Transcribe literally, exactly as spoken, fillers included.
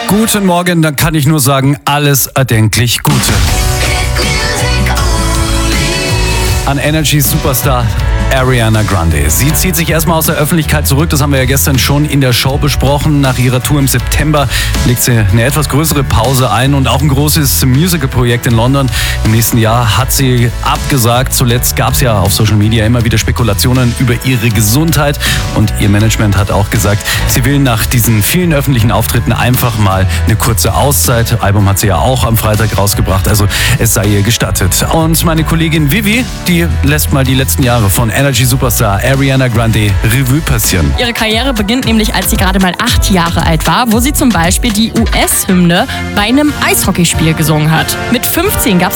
Guten Morgen, dann kann ich nur sagen, alles erdenklich Gute. An Energy Superstar Ariana Grande. Sie zieht sich erstmal aus der Öffentlichkeit zurück, das haben wir ja gestern schon in der Show besprochen. Nach ihrer Tour im September legt sie eine etwas größere Pause ein und auch ein großes Musical-Projekt in London. Im nächsten Jahr hat sie abgesagt. Zuletzt gab es ja auf Social Media immer wieder Spekulationen über ihre Gesundheit und ihr Management hat auch gesagt, sie will nach diesen vielen öffentlichen Auftritten einfach mal eine kurze Auszeit. Album hat sie ja auch am Freitag rausgebracht, also es sei ihr gestattet. Und meine Kollegin Vivi, die lässt mal die letzten Jahre von Energy Superstar Ariana Grande Revue passieren. Ihre Karriere beginnt nämlich, als sie gerade mal acht Jahre alt war, wo sie zum Beispiel die U S-Hymne bei einem Eishockeyspiel gesungen hat. Mit fünfzehn gab